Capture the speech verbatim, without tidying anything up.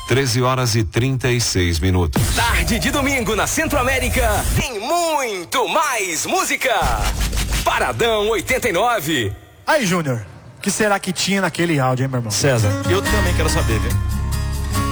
treze horas e trinta e seis minutos. Tarde de domingo na Centro-América tem muito mais música. Paradão oitenta e nove. Aí, Júnior, o que será que tinha naquele áudio, hein, meu irmão? César, eu também quero saber, viu?